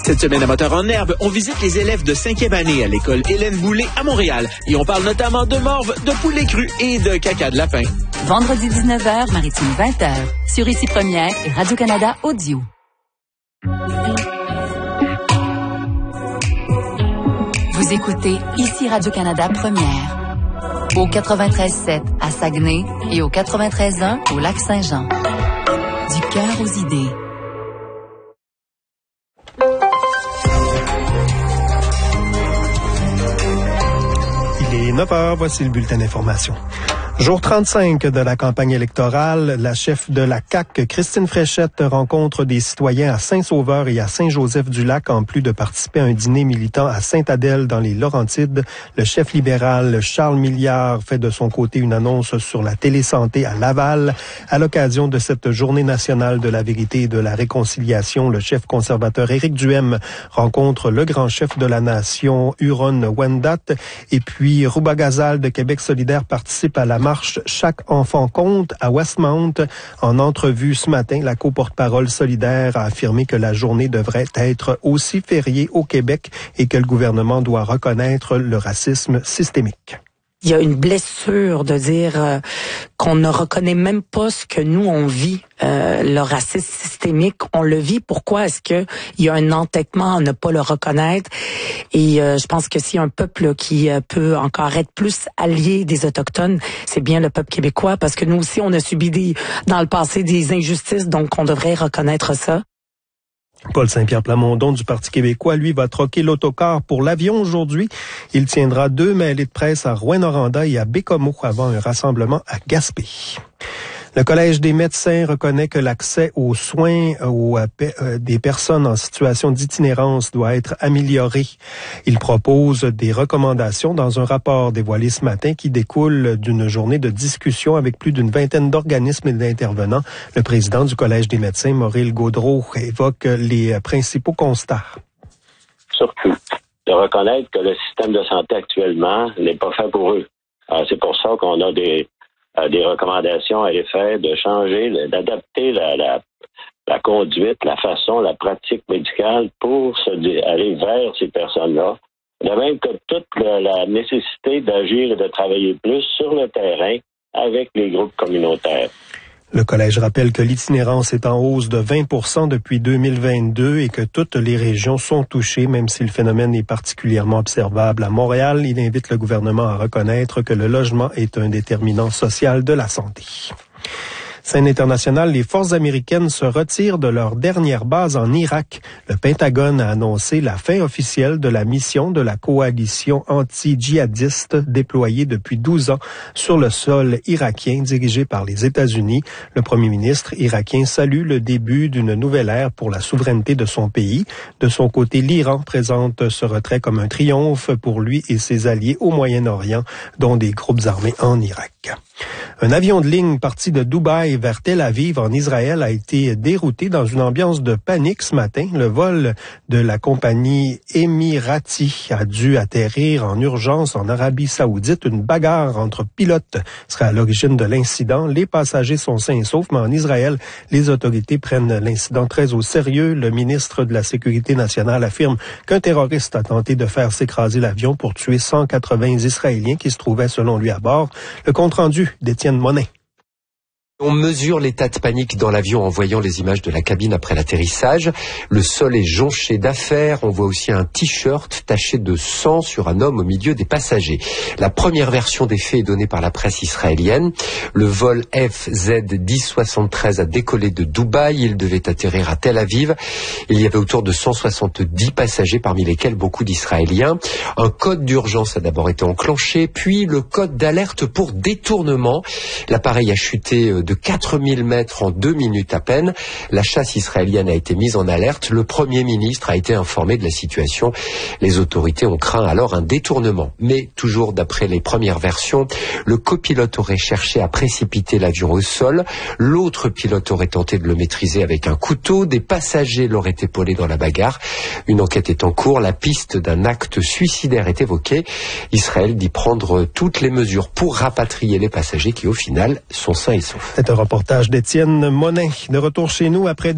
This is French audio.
Cette semaine à Moteur en Herbe, on visite les élèves de 5e année à l'école Hélène Boulay à Montréal. Et on parle notamment de morve, de poulet cru et de caca de lapin. Vendredi 19h, Maritime 20h. Sur Ici Première et Radio-Canada Audio. Vous écoutez Ici Radio-Canada Première. Au 93.7 à Saguenay et au 93.1 au Lac-Saint-Jean. Du cœur aux idées. Il est 9h, voici le bulletin d'information. Jour 35 de la campagne électorale, la chef de la CAQ, Christine Fréchette, rencontre des citoyens à Saint-Sauveur et à Saint-Joseph-du-Lac en plus de participer à un dîner militant à Sainte-Adèle dans les Laurentides. Le chef libéral Charles Milliard fait de son côté une annonce sur la télésanté à Laval. À l'occasion de cette journée nationale de la vérité et de la réconciliation, le chef conservateur Éric Duhem rencontre le grand chef de la nation, Huron-Wendat. Et puis, Rouba Gazal de Québec solidaire participe à la marche Chaque enfant compte à Westmount. En entrevue ce matin, la co-porte-parole solidaire a affirmé que la journée devrait être aussi fériée au Québec et que le gouvernement doit reconnaître le racisme systémique. Il y a une blessure de dire qu'on ne reconnaît même pas ce que nous on vit, le racisme systémique, on le vit. Pourquoi est-ce que il y a un entêtement à ne pas le reconnaître? Et je pense que si un peuple qui peut encore être plus allié des Autochtones, c'est bien le peuple québécois, parce que nous aussi on a subi dans le passé des injustices, donc on devrait reconnaître ça. Paul Saint-Pierre Plamondon du Parti québécois, lui, va troquer l'autocar pour l'avion aujourd'hui. Il tiendra 2 mêlées de presse à Rouyn-Noranda et à Bécomo avant un rassemblement à Gaspé. Le Collège des médecins reconnaît que l'accès aux soins des personnes en situation d'itinérance doit être amélioré. Il propose des recommandations dans un rapport dévoilé ce matin qui découle d'une journée de discussion avec plus d'une vingtaine d'organismes et d'intervenants. Le président du Collège des médecins, Maurice Gaudreault, évoque les principaux constats. Surtout, de reconnaître que le système de santé actuellement n'est pas fait pour eux. Alors, c'est pour ça qu'on a des recommandations à l'effet de changer, d'adapter la conduite, la façon, la pratique médicale pour aller vers ces personnes-là. De même que toute la nécessité d'agir et de travailler plus sur le terrain avec les groupes communautaires. Le Collège rappelle que l'itinérance est en hausse de 20% depuis 2022 et que toutes les régions sont touchées, même si le phénomène est particulièrement observable à Montréal. Il invite le gouvernement à reconnaître que le logement est un déterminant social de la santé. Scène internationale, les forces américaines se retirent de leur dernière base en Irak. Le Pentagone a annoncé la fin officielle de la mission de la coalition anti-djihadiste déployée depuis 12 ans sur le sol irakien dirigé par les États-Unis. Le premier ministre irakien salue le début d'une nouvelle ère pour la souveraineté de son pays. De son côté, l'Iran présente ce retrait comme un triomphe pour lui et ses alliés au Moyen-Orient, dont des groupes armés en Irak. Un avion de ligne parti de Dubaï vers Tel Aviv en Israël a été dérouté dans une ambiance de panique ce matin. Le vol de la compagnie Emirati a dû atterrir en urgence en Arabie Saoudite. Une bagarre entre pilotes serait à l'origine de l'incident. Les passagers sont sains et saufs, mais en Israël, les autorités prennent l'incident très au sérieux. Le ministre de la Sécurité nationale affirme qu'un terroriste a tenté de faire s'écraser l'avion pour tuer 180 Israéliens qui se trouvaient selon lui à bord. Le compte-rendu d'Étienne Monin. On mesure l'état de panique dans l'avion en voyant les images de la cabine après l'atterrissage. Le sol est jonché d'affaires. On voit aussi un t-shirt taché de sang sur un homme au milieu des passagers. La première version des faits est donnée par la presse israélienne. Le vol FZ-1073 a décollé de Dubaï. Il devait atterrir à Tel Aviv. Il y avait autour de 170 passagers, parmi lesquels beaucoup d'Israéliens. Un code d'urgence a d'abord été enclenché, puis le code d'alerte pour détournement. L'appareil a chuté de 4000 mètres en 2 minutes à peine. La chasse israélienne a été mise en alerte. Le Premier ministre a été informé de la situation. Les autorités ont craint alors un détournement. Mais toujours d'après les premières versions, le copilote aurait cherché à précipiter l'avion au sol. L'autre pilote aurait tenté de le maîtriser avec un couteau. Des passagers l'auraient épaulé dans la bagarre. Une enquête est en cours. La piste d'un acte suicidaire est évoquée. Israël dit prendre toutes les mesures pour rapatrier les passagers qui, au final, sont sains et saufs. C'est un reportage d'Étienne Monin. De retour chez nous après